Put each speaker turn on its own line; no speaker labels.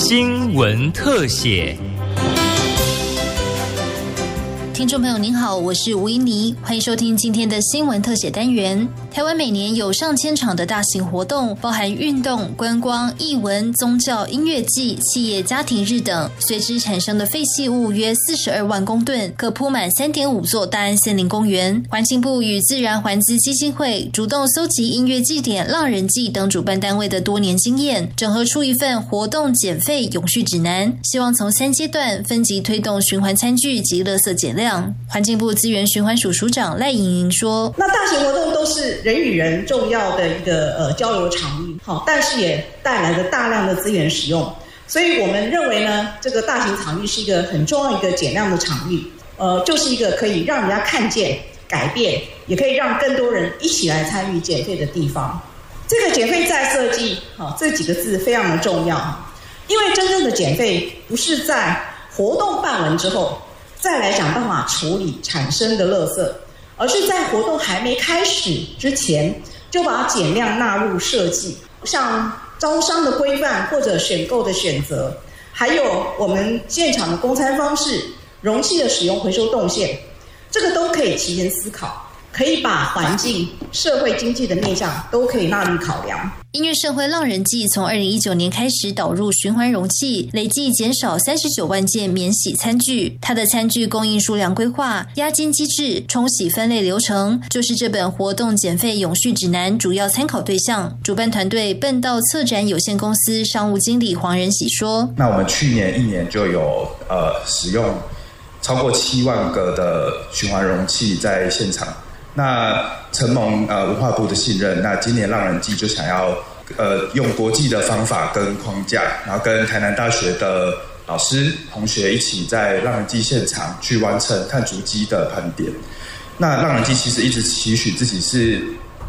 新闻特写。
听众朋友您好，我是吴英妮，欢迎收听今天的新闻特写单元。台湾每年有上千场的大型活动，包含运动、观光、艺文、宗教、音乐季、企业家庭日等，随之产生的废弃物约42万公吨，可铺满 3.5 座大安森林公园。环境部与自然环资基金会主动搜集音乐祭典、浪人祭等主办单位的多年经验，整合出一份活动减废永续指南，希望从3阶段分级推动循环餐具及垃圾减量。环境部资源循环署署长赖莹莹说，
那大型活动都是人与人重要的一个交流场域，但是也带来了大量的资源使用，所以我们认为呢，这个大型场域是一个很重要一个减量的场域，就是一个可以让人家看见改变，也可以让更多人一起来参与减废的地方。这个减废再设计这几个字非常的重要，因为真正的减废不是在活动办完之后再来想办法处理产生的垃圾，而是在活动还没开始之前就把减量纳入设计，像招商的规范或者选购的选择，还有我们现场的供餐方式、容器的使用、回收动线，这个都可以提前思考，可以把环境、社会经济的面向都可以纳入考量。
音乐社会浪人祭从2019年开始导入循环容器，累计减少39万件免洗餐具。它的餐具供应数量规划、押金机制、冲洗分类流程，就是这本活动减废永续指南主要参考对象。主办团队笨道策展有限公司商务经理黄仁喜说，
那我们去年1年就有使用超过7万个的循环容器在现场。那承蒙文化部的信任，那今年浪人祭就想要用国际的方法跟框架，然后跟台南大学的老师同学一起在浪人祭现场去完成碳足迹的盘点。那浪人祭其实一直期许自己是